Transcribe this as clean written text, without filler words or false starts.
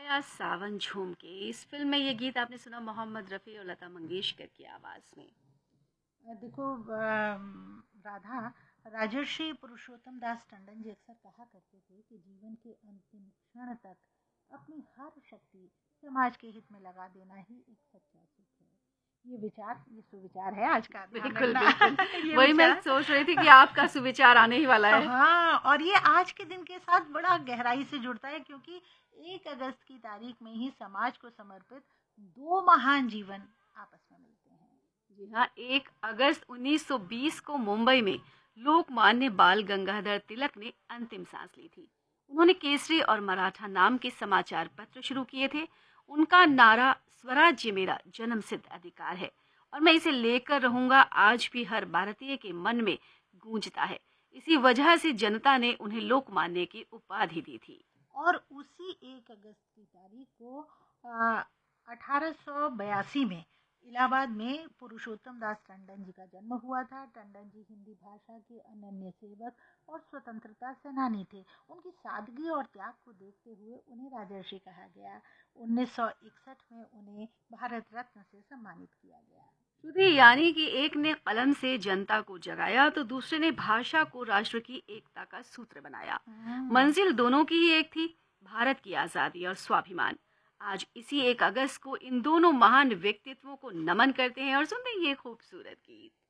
आया सावन झूम के। इस फिल्म में ये गीत आपने सुना मोहम्मद रफ़ी और लता मंगेशकर की आवाज़ में। देखो राधा, राजर्षि पुरुषोत्तम दास टंडन जी अक्सर कहा करते थे कि जीवन के अंतिम क्षण तक अपनी हर शक्ति समाज के हित में लगा देना ही एक सच्चा सुख है। ये सुविचार है आज का, ध्यान बिल्कुल, रखना। बिल्कुल। ये वही मैं विचार। सोच रही थी कि आपका सुविचार आने ही वाला है। हाँ, और ये आज के दिन के साथ बड़ा गहराई से जुड़ता है, क्योंकि 1 अगस्त की तारीख में ही समाज को समर्पित 2 महान जीवन आपस में मिलते हैं। जी हाँ, 1 अगस्त 1920 को मुंबई में लोकमान्य बाल गंगाधर तिलक ने अंतिम सांस ली थी। उन्होंने केसरी और मराठा नाम के समाचार पत्र शुरू किए थे। उनका नारा स्वराज्य मेरा जन्मसिद्ध अधिकार है और मैं इसे लेकर रहूंगा आज भी हर भारतीय के मन में गूंजता है। इसी वजह से जनता ने उन्हें लोकमान्य की उपाधि दी थी। और उसी 1 अगस्त की तारीख को 1882 में इलाहाबाद में पुरुषोत्तम दास टंडन जी का जन्म हुआ था। टंडन जी हिंदी भाषा के अनन्य सेवक और स्वतंत्रता सेनानी थे। उनकी सादगी और त्याग को देखते हुए उन्हें राजर्षि कहा गया। 1961 में उन्हें भारत रत्न से सम्मानित किया गया। श्रुति, यानी कि एक ने कलम से जनता को जगाया तो दूसरे ने भाषा को राष्ट्र की एकता का सूत्र बनाया। हम्म। मंजिल दोनों की ही एक थी, भारत की आज़ादी और स्वाभिमान। आज इसी 1 अगस्त को इन दोनों महान व्यक्तित्वों को नमन करते हैं और सुनते हैं ये खूबसूरत गीत।